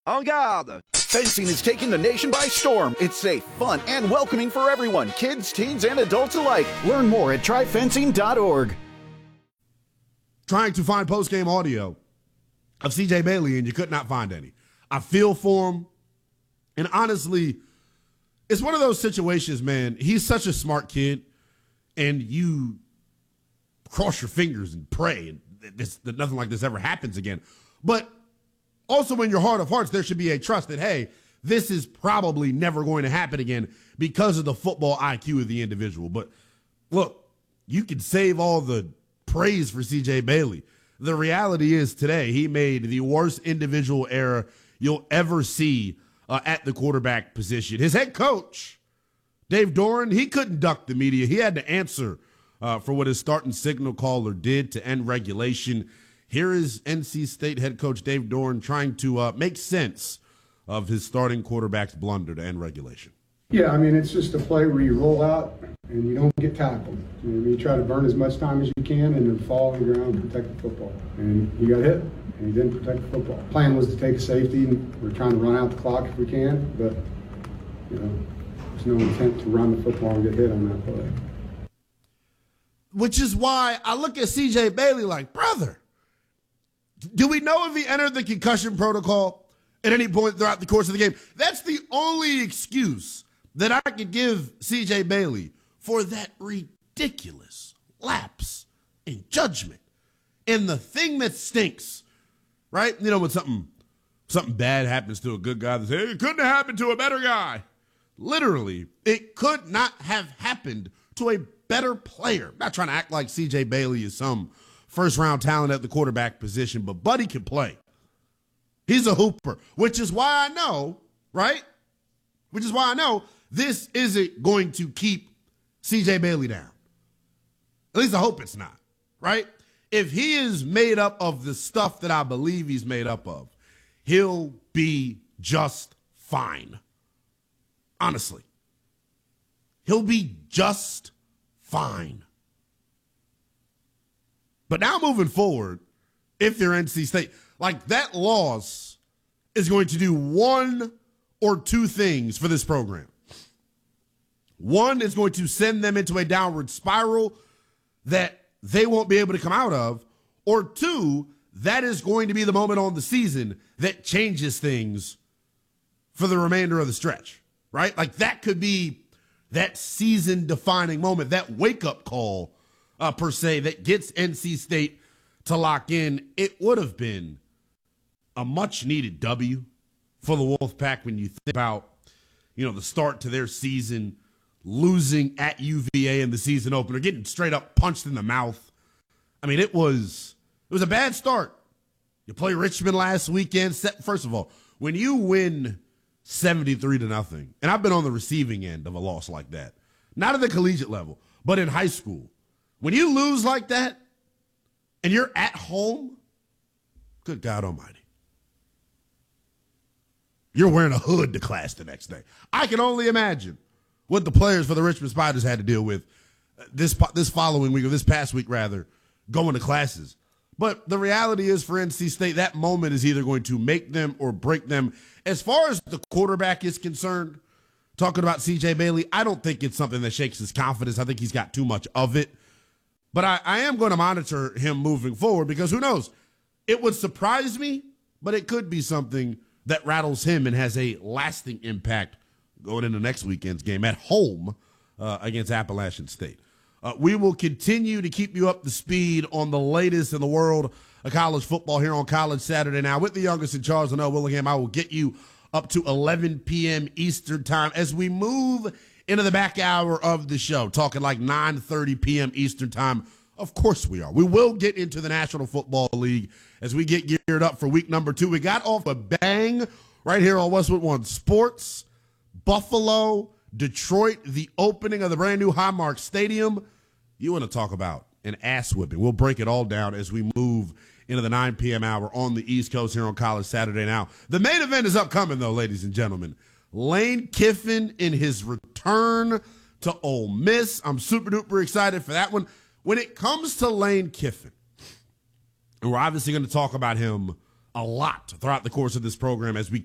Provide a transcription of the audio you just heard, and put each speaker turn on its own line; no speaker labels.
En garde! Fencing is taking the nation by storm. It's safe, fun, and welcoming for everyone, kids, teens, and adults alike. Learn more at tryfencing.org.
Trying to find post-game audio of C.J. Bailey, and you could not find any. I feel for him. And honestly, it's one of those situations, man. He's such a smart kid, and you cross your fingers and pray that nothing like this ever happens again. But also in your heart of hearts, there should be a trust that, hey, this is probably never going to happen again because of the football IQ of the individual. But look, you can save all the praise for C.J. Bailey. The reality is today he made the worst individual error you'll ever see at the quarterback position. His head coach, Dave Doeren, he couldn't duck the media. He had to answer for what his starting signal caller did to end regulation. Here is NC State head coach Dave Doeren trying to make sense of his starting quarterback's blunder to end regulation.
Yeah, I mean, it's just a play where you roll out and you don't get tackled. You try to burn as much time as you can and then fall on the ground and protect the football. And you got hit, and you didn't protect the football. Plan was to take a safety, and we're trying to run out the clock if we can, but, there's no intent to run the football and get hit on that play.
Which is why I look at C.J. Bailey like, brother, do we know if he entered the concussion protocol at any point throughout the course of the game? That's the only excuse that I could give C.J. Bailey for that ridiculous lapse in judgment. And the thing that stinks, right? When something bad happens to a good guy, they say, hey, it couldn't have happened to a better guy. Literally, it could not have happened to a better player. I'm not trying to act like C.J. Bailey is some first-round talent at the quarterback position, but Buddy can play. He's a hooper, which is why I know, right? Which is why I know this isn't going to keep C.J. Bailey down. At least I hope it's not, right? If he is made up of the stuff that I believe he's made up of, he'll be just fine. Honestly. He'll be just fine. But now moving forward, if you're NC State, like that loss is going to do one or two things for this program. One is going to send them into a downward spiral that they won't be able to come out of. Or two, that is going to be the moment on the season that changes things for the remainder of the stretch, right? Like that could be that season-defining moment, that wake-up call, per se, that gets NC State to lock in. It would have been a much-needed W for the Wolfpack when you think about, the start to their season, losing at UVA in the season opener, getting straight up punched in the mouth. I mean, it was a bad start. You play Richmond last weekend. First of all, when you win 73-0, and I've been on the receiving end of a loss like that, not at the collegiate level, but in high school, when you lose like that and you're at home, good God almighty, you're wearing a hood to class the next day. I can only imagine what the players for the Richmond Spiders had to deal with this following week, or this past week rather, going to classes. But the reality is for NC State, that moment is either going to make them or break them. As far as the quarterback is concerned, talking about C.J. Bailey, I don't think it's something that shakes his confidence. I think he's got too much of it. But I am going to monitor him moving forward because who knows? It would surprise me, but it could be something that rattles him and has a lasting impact going into next weekend's game at home against Appalachian State. We will continue to keep you up to speed on the latest in the world of college football here on College Saturday Now. With the youngest in charge, Linnell Willingham, I will get you up to 11 p.m. Eastern time as we move into the back hour of the show, talking like 9:30 p.m. Eastern time. Of course we are. We will get into the National Football League as we get geared up for week number 2. We got off a bang right here on Westwood One Sports. Buffalo, Detroit, the opening of the brand new Highmark Stadium. You want to talk about an ass whipping. We'll break it all down as we move into the 9 p.m. hour on the East Coast here on College Saturday Now. The main event is upcoming, though, ladies and gentlemen. Lane Kiffin in his return to Ole Miss. I'm super duper excited for that one. When it comes to Lane Kiffin, and we're obviously going to talk about him a lot throughout the course of this program as we